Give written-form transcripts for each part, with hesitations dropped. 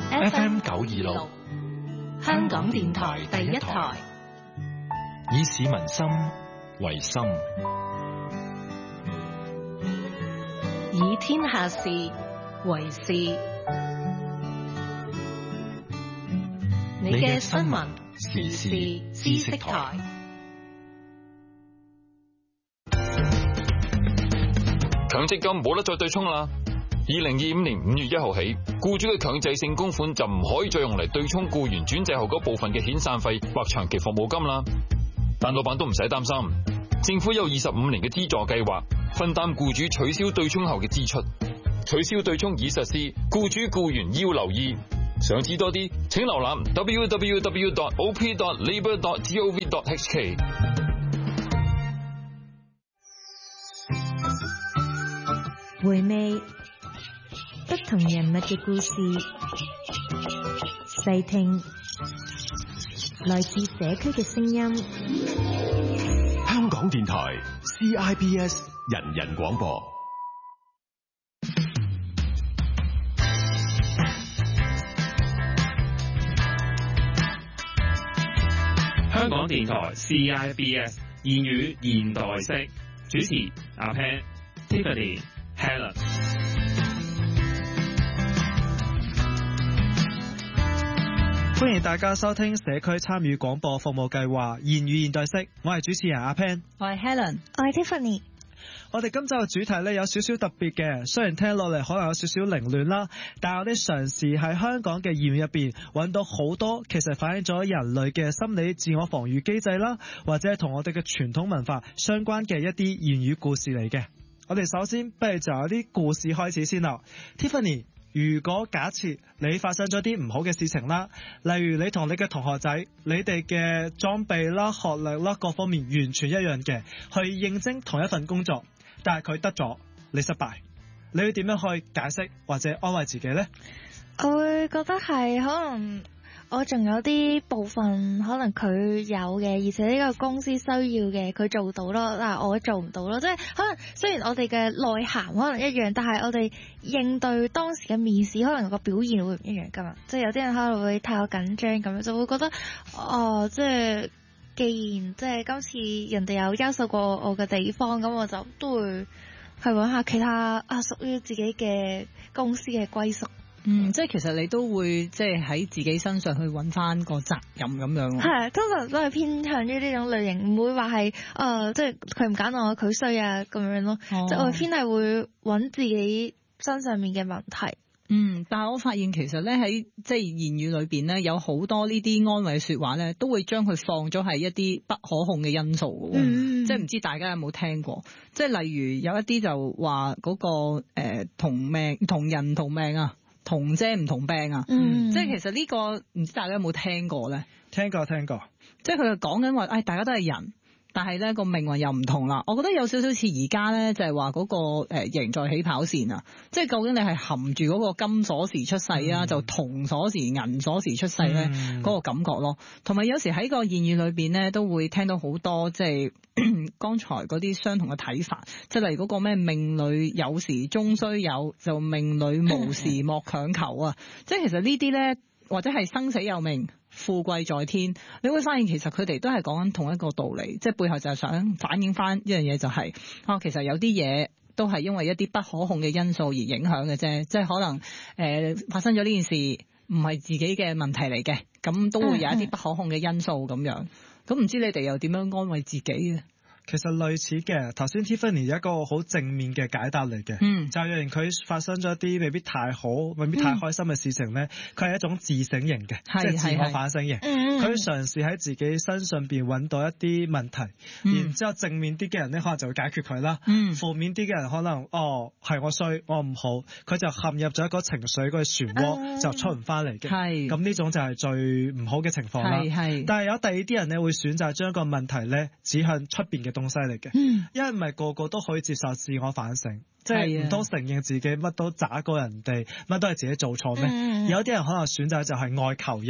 FM 926，香港電台第一台， 以市民心為心， 以天下事為事。你嘅新聞時事知識台。 強積金冇得再對沖啦。2025年5月1號起，僱主嘅強制性供款就唔可以再用嚟對沖僱員轉制後嗰部分嘅遣散費或長期服務金啦。但老闆都唔使擔心，政府有25年嘅資助計劃，分擔僱主取消對沖後嘅支出。取消對沖已實施，僱主僱員要留意。想知多啲，請瀏覽 www.op.labour.gov.hk。 回味不同人物嘅故事，細聽來自社區嘅聲音。 香港電台 CIBS 人人廣播。 香港電台 CIBS 言語現代式，主持阿 Pan、Tiffany、Helen。 歡迎大家收聽社區參與廣播服務計劃言語現代式，我係主持人阿 Pan， 我係 Helen， 我係 Tiffany。 我哋今集嘅主題呢，有少少特別嘅，雖然聽落嚟可能有少少凌亂啦，但係我哋嘗試喺香港嘅言語入邊揾到好多其實反映咗人類嘅心理自我防禦機制啦，或者係同我哋嘅傳統文化相關嘅一啲言語故事嚟嘅。我哋首先不如就有啲故事開始先啦。 Tiffany， 如果假設你發生咗啲唔好嘅事情啦，例如你同你嘅同學仔，你哋嘅裝備啦、學歷啦各方面完全一樣嘅，去應徵同一份工作，但係佢得咗，你失敗，你會點樣去解釋或者安慰自己呢？ 我會覺得係可能我仲有啲部分可能佢有嘅，而且呢個公司需要嘅佢做到咯，但係我做唔到咯。即係可能雖然我哋嘅內涵可能一樣，但係我哋應對當時嘅面試可能個表現會唔一樣噶嘛。即係有啲人可能會太過緊張咁樣，就會覺得即係既然即係今次人哋有優秀過我嘅地方，咁我就都會去揾下其他屬於自己嘅公司嘅歸屬。 即係其實你都會即係喺自己身上去揾翻個責任咁樣。 係，通常都係偏向於呢種類型，唔會話係即係佢唔揀我，佢衰啊咁樣咯。即係我偏係會揾自己身上面嘅問題。 但係我發現其實咧喺即係言語裏邊咧，有好多呢啲安慰說話咧，都會將佢放咗係一啲不可控嘅因素嘅。即係唔知大家有冇聽過？即係例如有一啲就話嗰個同人唔同命啊。同遮唔同病啊！即係其實呢個唔知大家有冇聽過咧？ 聽過。 即係佢係講緊話，大家都係人，但係咧個命運又唔同啦。我覺得有少少似而家咧，就係話嗰個贏在起跑線啊！即係究竟你係含住嗰個金鎖匙出世啊，就銅鎖匙、銀鎖匙出世咧，嗰個感覺咯。同埋有時喺個言語裏邊咧，都會聽到好多即係剛才嗰啲相同嘅睇法，即係例如嗰個咩命裏有時終須有，就命裏無時莫強求啊！即係其實呢啲咧，或者係生死有命，富貴在天，你會發現其實佢哋都係講緊同一個道理，即係背後就係想反映翻一樣嘢，就係其實有啲嘢都係因為一啲不可控嘅因素而影響嘅啫，即係可能發生咗呢件事唔係自己嘅問題嚟嘅，咁都會有一啲不可控嘅因素咁樣。咁唔知你哋又點樣安慰自己嘅？ 其實類似嘅，頭先 Tiffany 一個好正面嘅解答嚟嘅，就係有人佢發生咗一啲未必太好、未必太開心嘅事情咧，佢係一種自省型嘅，即係自我反省型。佢嘗試喺自己身上邊揾到一啲問題，然之後正面啲嘅人咧，可能就會解決佢啦。負面啲嘅人可能係我衰，我唔好，佢就陷入咗一個情緒個漩渦，就出唔翻嚟嘅。咁呢種就係最唔好嘅情況啦。但係有第二啲人咧，會選擇將個問題咧指向出邊嘅東西嚟嘅，因為唔係個個都可以接受自我反省，即係唔通承認自己乜都渣過人哋，乜都係自己做錯咩？有啲人可能選擇就係外求型，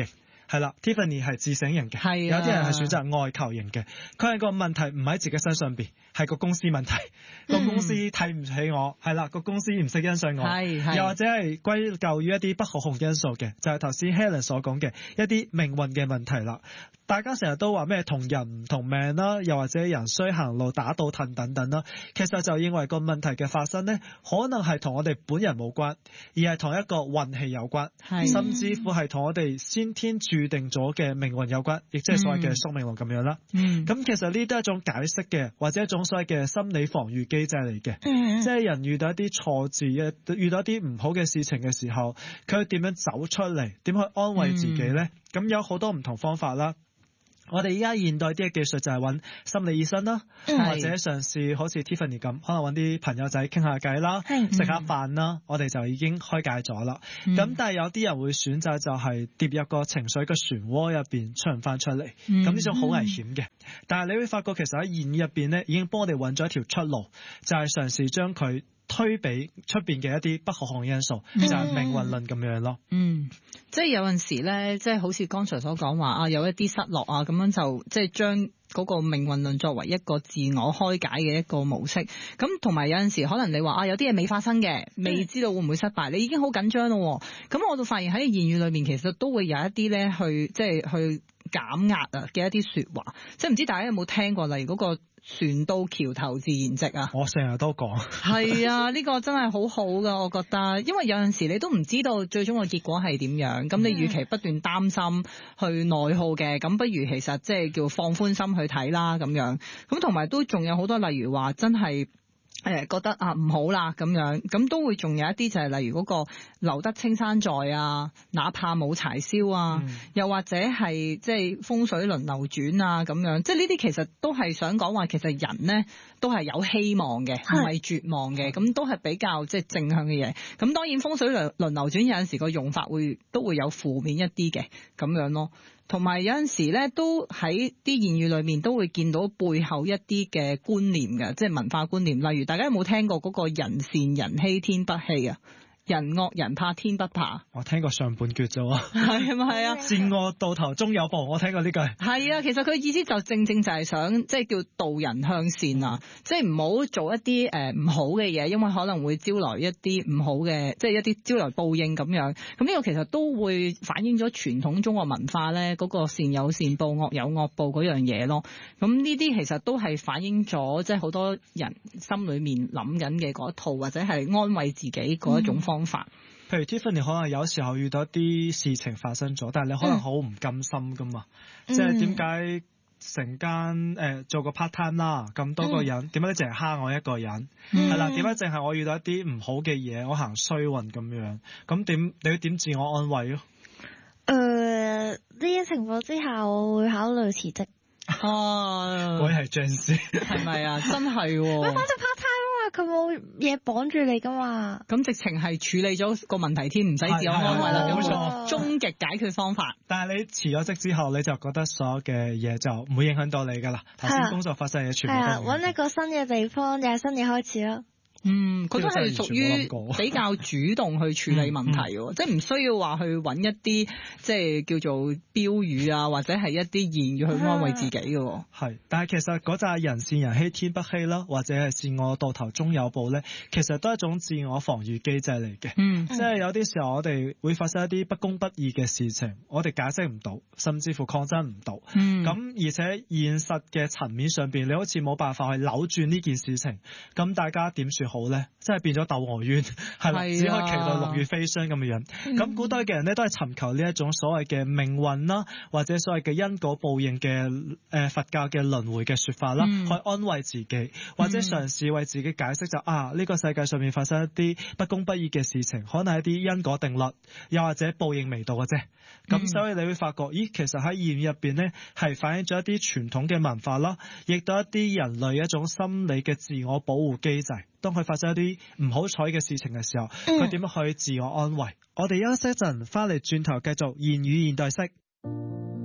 係啦 ，Tiffany 係自省型嘅，有啲人係選擇外求型嘅。佢係個問題唔喺自己身上邊，係個公司問題。個公司睇唔起我，係啦，個公司唔識欣賞我，又或者係歸咎於一啲不可控因素嘅，就係頭先 Helen 所講嘅一啲命運嘅問題啦。大家成日都話咩同人唔同命啦，又或者人衰行路打倒褪等等啦，其實就認為個問題嘅發生呢，可能係同我哋本人冇關，而係同一個運氣有關，甚至乎係同我哋先天注定咗嘅命運有關，亦即係所謂嘅宿命論咁樣啦。咁其實呢都係一種解釋嘅，或者一種所謂嘅心理防禦機制嚟嘅。即係人遇到一啲挫折嘅，遇到一啲唔好嘅事情嘅時候，佢點樣走出嚟，點去安慰自己呢？咁有好多唔同方法啦。我哋而家現代啲嘅技術就係揾心理醫生啦，或者嘗試好似 Tiffany 咁，可能揾啲朋友仔傾下偈啦，食下飯啦，我哋就已經開解咗啦。咁但係有啲人會選擇就係跌入個情緒嘅漩渦入邊出唔翻出嚟，咁呢種好危險嘅。但係你會發覺其實喺言語入邊咧，已經幫我哋揾咗一條出路，就係嘗試將佢推俾出邊嘅一啲不可控因素，就係命運論咁樣咯。 即係有陣時咧，即係好似剛才所講話啊，有一啲失落啊，咁樣就即係將嗰個命運論作為一個自我開解嘅一個模式。咁同埋有陣時可能你話啊，有啲嘢未發生嘅，未知道會唔會失敗，你已經好緊張咯。咁我就發現喺言語裏面其實都會有一啲咧去即係去減壓啊嘅一啲說話。即係唔知大家有冇聽過，例如嗰個船到橋頭自然直啊！ 我成日都講， 係啊，呢個真係好好噶，我覺得，因為有陣時你都唔知道最終嘅結果係點樣，咁你與其不斷擔心去內耗嘅，咁不如其實即係叫放寬心去睇啦，咁樣，咁同埋都仲有好多，例如話真係覺得啊唔好啦咁樣，咁都會仲有一啲就係例如嗰個留得青山在啊，哪怕冇柴燒啊，又或者係即係風水輪流轉啊咁樣，即係呢啲其實都係想講話，其實人呢都係有希望嘅，唔係絕望嘅，咁都係比較即係正向嘅嘢。咁當然風水輪流轉有陣時個用法都會有負面一啲嘅咁樣咯。同埋有陣時咧，都喺啲言語裏面都會見到背後一啲嘅觀念嘅，即係文化觀念。例如大家有冇聽過嗰個人善人欺天不欺啊？人惡人怕天不怕。 我聽過上半句啫喎。 係咪啊？ 善惡到頭終有報，我聽過呢句。 係啊，其實佢意思就正正就係想即係叫導人向善啊，即係唔好做一啲唔好嘅嘢，因為可能會招來一啲唔好嘅，即係一啲招來報應咁樣。咁呢個其實都會反映咗傳統中國文化咧嗰個善有善報、惡有惡報嗰樣嘢咯。咁呢啲其實都係反映咗即係好多人心裏面諗緊嘅嗰一套，或者係安慰自己嗰一種方法。 譬如 Tiffany 可能有時候遇到一啲事情發生咗，但係你可能好唔甘心噶嘛，即係點解成間做個 part time 啦，咁多個人，點解你淨係蝦我一個人？係啦，點解淨係我遇到一啲唔好嘅嘢，我行衰運咁樣？咁你會點自我安慰咯？ 呢啲情況之下，我會考慮辭職。 我係將士， 係咪啊？真係喎！ 反正 part time 啊嘛，佢冇嘢綁住你噶嘛。 咁直情係處理咗個問題添，唔使自我安慰啦。冇錯，終極解決方法。 但係你辭咗職之後，你就覺得所有嘅嘢就唔會影響到你噶啦。頭先工作發生嘅嘢全部都係揾一個新嘅地方，又係新嘅開始咯。 佢都係屬於比較主動去處理問題喎，即係唔需要話去揾一啲即係叫做標語啊，或者係一啲言語去安慰自己嘅。 係，但係其實嗰扎人善人欺天不欺啦，或者係善惡到頭終有報咧，其實都係一種自我防禦機制嚟嘅。即係有啲時候我哋會發生一啲不公不義嘅事情，我哋解釋唔到，甚至乎抗爭唔到。咁而且現實嘅層面上邊，你好似冇辦法去扭轉呢件事情，咁大家點算好咧？即係變咗竇娥冤，係啦，只可以期待六月飛霜咁嘅樣。咁古代嘅人咧都係尋求呢一種所謂嘅命運啦，或者所謂嘅因果報應嘅佛教嘅輪迴嘅說法啦，去安慰自己，或者嘗試為自己解釋就呢個世界上面發生一啲不公不義嘅事情，可能係一啲因果定律，又或者報應未到嘅啫。咁所以你會發覺，其實喺言語入邊咧係反映咗一啲傳統嘅文化啦，亦都一啲人類一種心理嘅自我保護機制。當佢發生一啲唔好彩嘅事情嘅時候，佢點樣去自我安慰？我哋休息一陣，翻嚟轉頭繼續言語現代式。